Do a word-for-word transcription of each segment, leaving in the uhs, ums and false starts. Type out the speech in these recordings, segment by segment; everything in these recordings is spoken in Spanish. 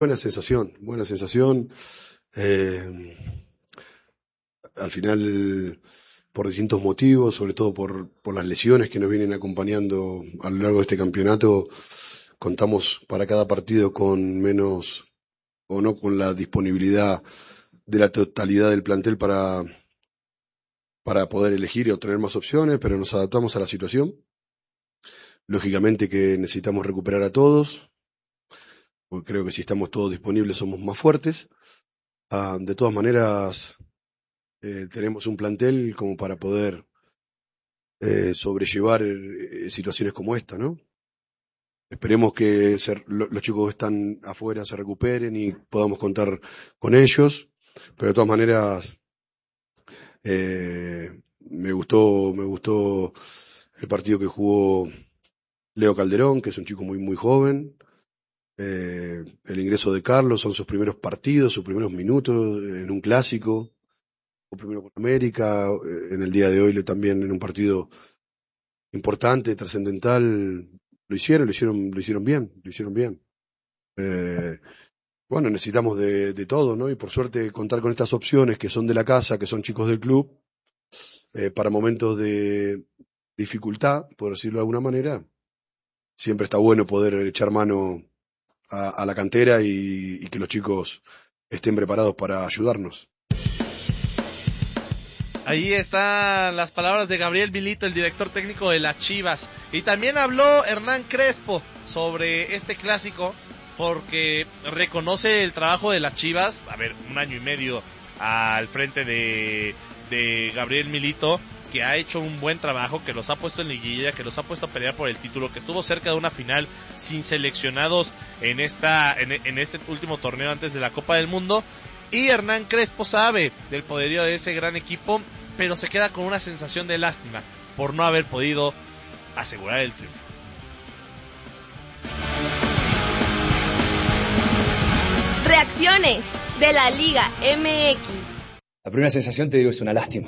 Buena sensación, buena sensación. Eh, al final, por distintos motivos, sobre todo por, por las lesiones que nos vienen acompañando a lo largo de este campeonato, contamos para cada partido con menos o no con la disponibilidad de la totalidad del plantel para, para poder elegir y obtener más opciones, pero nos adaptamos a la situación. Lógicamente que necesitamos recuperar a todos, porque creo que si estamos todos disponibles somos más fuertes. Ah, de todas maneras, eh, tenemos un plantel como para poder eh, sobrellevar eh, situaciones como esta, ¿no? Esperemos que se, lo, los chicos que están afuera se recuperen y podamos contar con ellos, pero de todas maneras eh, me gustó, me gustó el partido que jugó Leo Calderón, que es un chico muy muy joven. Eh, el ingreso de Carlos, son sus primeros partidos, sus primeros minutos en un clásico, o primero con América, eh, en el día de hoy también en un partido importante, trascendental, lo hicieron, lo hicieron, lo hicieron bien, lo hicieron bien. Eh, bueno, necesitamos de, de todo, ¿no? Y por suerte contar con estas opciones que son de la casa, que son chicos del club, eh, para momentos de dificultad, por decirlo de alguna manera, siempre está bueno poder echar mano a, a la cantera y, y que los chicos estén preparados para ayudarnos. Ahí están las palabras de Gabriel Milito, el director técnico de las Chivas. Y también habló Hernán Crespo sobre este clásico, porque reconoce el trabajo de las Chivas. A ver, un año y medio al frente de, de Gabriel Milito, que ha hecho un buen trabajo, que los ha puesto en liguilla, que los ha puesto a pelear por el título, que estuvo cerca de una final sin seleccionados en esta en, en este último torneo antes de la Copa del Mundo. Y Hernán Crespo sabe del poderío de ese gran equipo, pero se queda con una sensación de lástima por no haber podido asegurar el triunfo. Reacciones de la Liga M X. La primera sensación, te digo, es una lástima.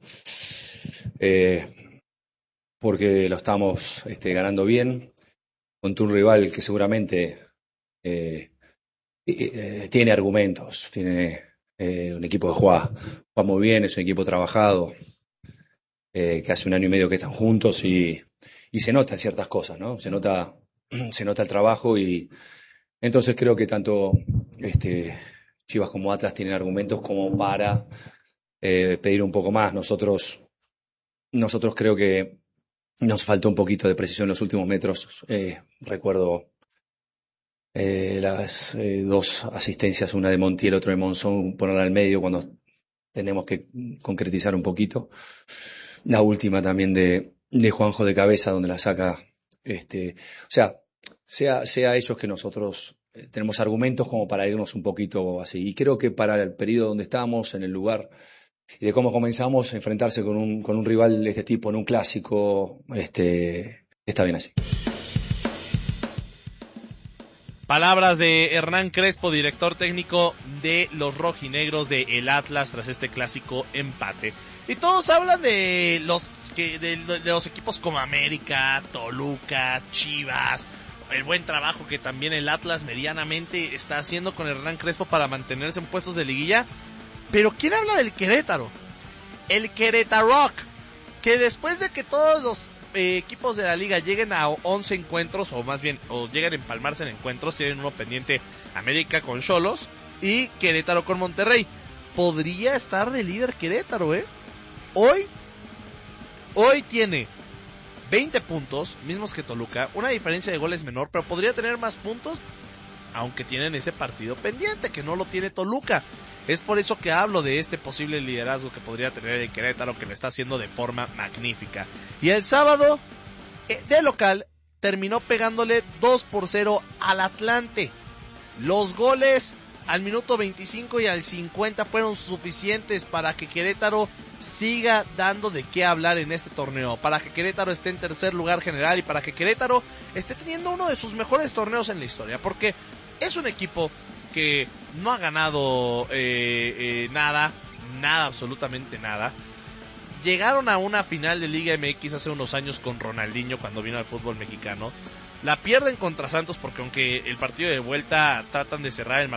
Eh, porque lo estamos este, ganando bien contra un rival que seguramente eh, eh, tiene argumentos, tiene eh, un equipo que juega, juega muy bien, es un equipo trabajado, eh, que hace un año y medio que están juntos y, y se nota ciertas cosas, ¿no? Se nota, se nota el trabajo y entonces creo que tanto este, Chivas como Atlas tienen argumentos como para eh, pedir un poco más. Nosotros Nosotros creo que nos faltó un poquito de precisión en los últimos metros. Eh, recuerdo eh, las eh, dos asistencias, una de Montiel, otra de Monzón, ponerla al medio cuando tenemos que concretizar un poquito. La última también de, de Juanjo de cabeza, donde la saca. Este, o sea, sea, sea ellos que nosotros eh, tenemos argumentos como para irnos un poquito así. Y creo que para el periodo donde estamos, en el lugar y de cómo comenzamos a enfrentarse con un, con un rival de este tipo en un clásico, este, está bien así. Palabras de Hernán Crespo, director técnico de los rojinegros de el Atlas tras este clásico empate. Y todos hablan de los que de, de los equipos como América, Toluca, Chivas, el buen trabajo que también el Atlas medianamente está haciendo con Hernán Crespo para mantenerse en puestos de liguilla. Pero ¿quién habla del Querétaro? El Querétaro, que después de que todos los eh, equipos de la liga lleguen a once encuentros, o más bien, o lleguen a empalmarse en encuentros, tienen uno pendiente, América con Xolos y Querétaro con Monterrey. Podría estar de líder Querétaro, ¿eh? Hoy, hoy tiene veinte puntos, mismos que Toluca, una diferencia de goles menor, pero podría tener más puntos, aunque tienen ese partido pendiente, que no lo tiene Toluca. Es por eso que hablo de este posible liderazgo que podría tener el Querétaro, que lo está haciendo de forma magnífica. Y el sábado, de local, terminó pegándole dos por cero al Atlante. Los goles al minuto veinticinco y al cincuenta fueron suficientes para que Querétaro siga dando de qué hablar en este torneo, para que Querétaro esté en tercer lugar general y para que Querétaro esté teniendo uno de sus mejores torneos en la historia, porque es un equipo que no ha ganado eh, eh, nada, nada, absolutamente nada. Llegaron a una final de Liga M X hace unos años con Ronaldinho cuando vino al fútbol mexicano, la pierden contra Santos porque aunque el partido de vuelta tratan de cerrar el